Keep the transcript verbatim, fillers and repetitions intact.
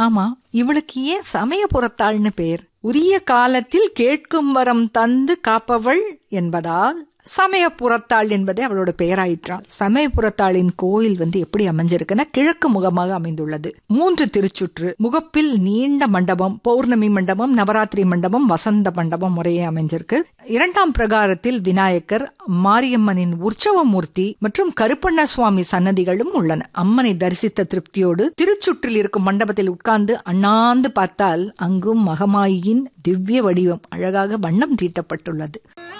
ஆமா, இவளுக்கு ஏன் சமயபுரத்தாள்னு பேர்? உரிய காலத்தில் கேட்கும் வரம் தந்து காப்பவள் என்பதால் சமயபுரத்தாள் என்பதே அவளோட பெயராயிற்றாள். சமயபுரத்தாளின் கோயில் வந்து எப்படி அமைஞ்சிருக்குன்னா கிழக்கு முகமாக அமைந்துள்ளது. மூன்று திருச்சுற்று, முகப்பில் நீண்ட மண்டபம், பௌர்ணமி மண்டபம், நவராத்திரி மண்டபம், வசந்த மண்டபம் முறையே அமைஞ்சிருக்கு. இரண்டாம் பிரகாரத்தில் விநாயகர், மாரியம்மனின் உற்சவ மூர்த்தி மற்றும் கருப்பண்ண சுவாமி சன்னதிகளும் உள்ளன. அம்மனை தரிசித்த திருப்தியோடு திருச்சுற்றில் இருக்கும் மண்டபத்தில் உட்கார்ந்து அண்ணாந்து பார்த்தால் அங்கும் மகமாயின் திவ்ய வடிவம் அழகாக வண்ணம் தீட்டப்பட்டுள்ளது.